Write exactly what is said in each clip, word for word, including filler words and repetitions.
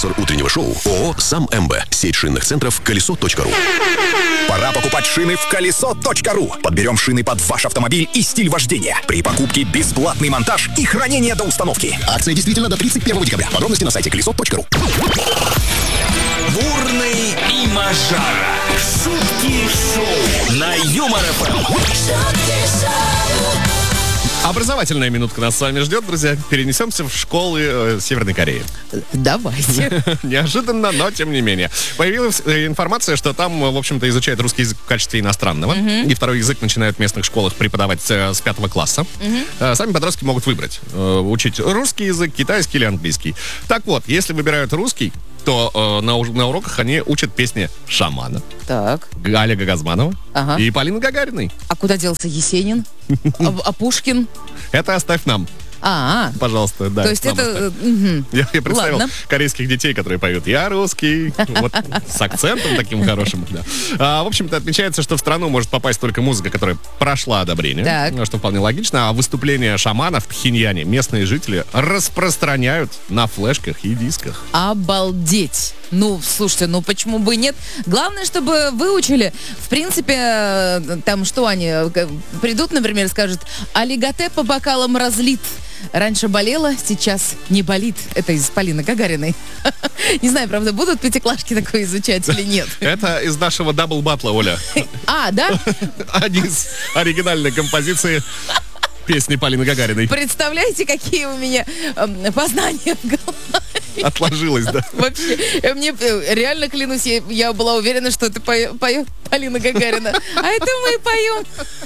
Спонсор утреннего шоу ООО «Сам МБ». Сеть шинных центров «Колесо точка ру». Пора покупать шины в колесо точка ру. Подберем шины под ваш автомобиль и стиль вождения. При покупке бесплатный монтаж и хранение до установки. Акция действительно до тридцать первого декабря. Подробности на сайте колесо точка ру. Бурный и Мажара. Шутки шоу на Юмор ФМ. Образовательная минутка нас с вами ждет, друзья. Перенесемся в школы э, Северной Кореи. Давайте. Неожиданно, но тем не менее. Появилась информация, что там, в общем-то, изучают русский язык в качестве иностранного. Uh-huh. И второй язык начинают в местных школах преподавать э, с пятого класса. Uh-huh. Сами подростки могут выбрать, э, учить русский язык, китайский или английский. Так вот, если выбирают русский, то э, на, на уроках они учат песни Шамана, Так. Олега Газманова Ага. и Полины Гагариной. А куда делся Есенин? А, а Пушкин? Это оставь нам. А, Пожалуйста, да. то есть нам это... оставь. мгм. Я, я представил Ладно. корейских детей, которые поют «Я русский», вот с акцентом таким хорошим. Да. А, в общем-то, отмечается, что в страну может попасть только музыка, которая прошла одобрение, Так. что вполне логично. А выступления шамана в Пхеньяне местные жители распространяют на флешках и дисках. Обалдеть. Ну, слушайте, ну почему бы и нет? Главное, чтобы выучили. В принципе, э, там что они э, придут, например, скажут: «Алигате по бокалам разлит». Раньше болело, сейчас не болит. Это из Полины Гагариной. Не знаю, правда, будут пятиклашки такое изучать или нет. Это из нашего дабл-батла, Оля. А, да? Один из оригинальной композиции песни Полины Гагариной. Представляете, какие у меня э, познания в голове? Отложилось, да. Вообще, э, мне э, реально клянусь, я, я была уверена, что это поет Полина Гагарина. А это мы поем.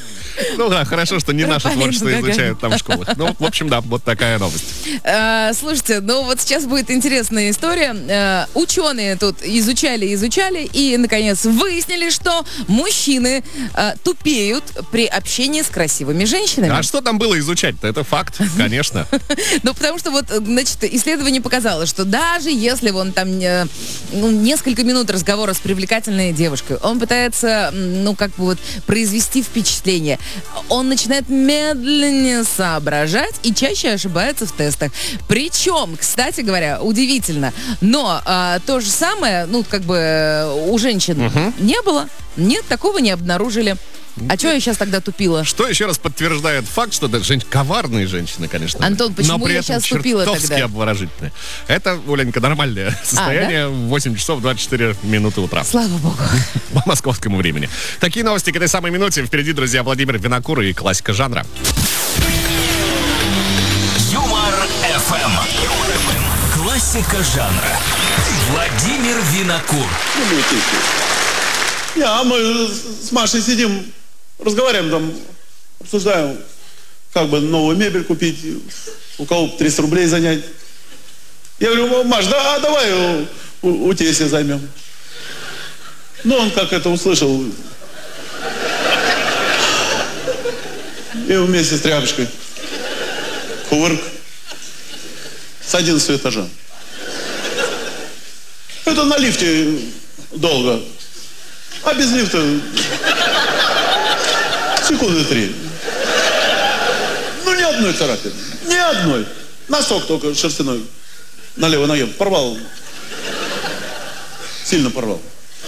Ну да, хорошо, что не Про наше Полину творчество Гагарину. изучают там в школах. Ну, в общем, да, вот такая новость. А, слушайте, ну вот сейчас будет интересная история. А, ученые тут изучали, изучали и, наконец, выяснили, что мужчины а, тупеют при общении с красивыми женщинами. А что там было изучать-то? Это факт, конечно. Ну, потому что вот, значит, исследование показало, что даже если вон там э, ну, несколько минут разговора с привлекательной девушкой, он пытается, м, ну, как бы вот произвести впечатление, он начинает медленнее соображать и чаще ошибается в тестах. Причем, кстати говоря, удивительно, но а, то же самое, ну, как бы у женщин Мгм. не было. Нет, такого не обнаружили. А что я сейчас тогда тупила? Что еще раз подтверждает факт, что это жен... коварные женщины, конечно. Антон, почему но при я этом щас тупила чертовски тогда? обворожительные. Это, Оленька, нормальное состояние в восемь часов двадцать четыре минуты утра. Слава богу. По московскому времени. Такие новости к этой самой минуте. Впереди, друзья, Владимир Винокур и классика жанра. Юмор ФМ. Классика жанра. Владимир Винокур. Не, а мы с Машей сидим, разговариваем там, обсуждаем, как бы новую мебель купить, у кого триста рублей занять. Я говорю: Маш, да, а давай у, у, у тестя займем. Ну, он как это услышал. И вместе с тряпочкой. Кувырк. С одиннадцатого этажа. Это на лифте долго. А без лифта секунды три. Ну, ни одной царапины. Ни одной. Носок только шерстяной на левой ноге порвал. Сильно порвал.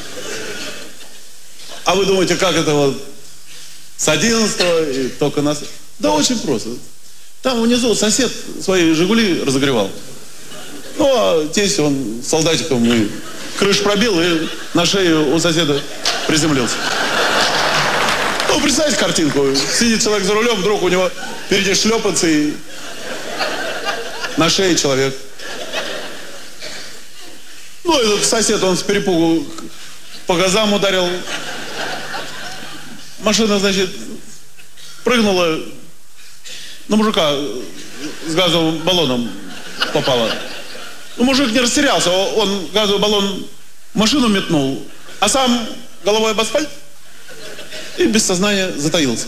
А вы думаете, как это вот с одиннадцатого и только нас... Да очень просто. Там внизу сосед свои «Жигули» разогревал. Ну, а тесть, он солдатиком и крышу пробил и на шею у соседа приземлился. Ну, представьте картинку. Сидит человек за рулем, вдруг у него впереди шлепанцы и на шее человек. Ну, этот сосед, он с перепугу по газам ударил. Машина, значит, прыгнула на мужика с газовым баллоном попала. Ну, мужик не растерялся, он газовый баллон в машину метнул, а сам головой об асфальт и без сознания затаился.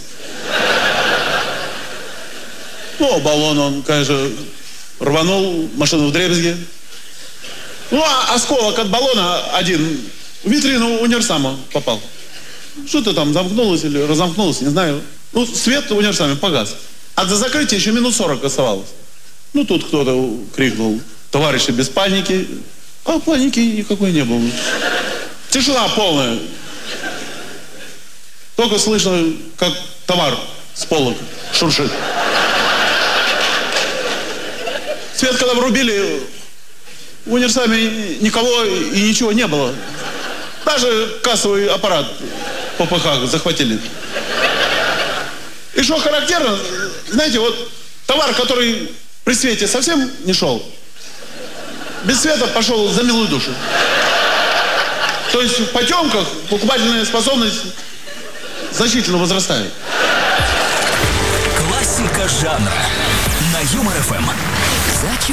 Ну, а баллон он, конечно, рванул, машину вдребезги. Ну, а осколок от баллона один в витрину универсама попал. Что-то там замкнулось или разомкнулось, не знаю. Ну, свет в универсаме погас. А до закрытия еще минут сорок оставалось. Ну, тут кто-то крикнул: товарищи, без паники, А паники никакой не было. Тишина полная. Только слышно, как товар с полок шуршит. Свет когда врубили, в универсаме никого и ничего не было. Даже кассовый аппарат по ПХ захватили. И что характерно, знаете, вот товар, который при свете совсем не шел, без света пошел за милую душу. То есть в потемках покупательная способность значительно возрастает. Классика жанра на Юмор ФМ.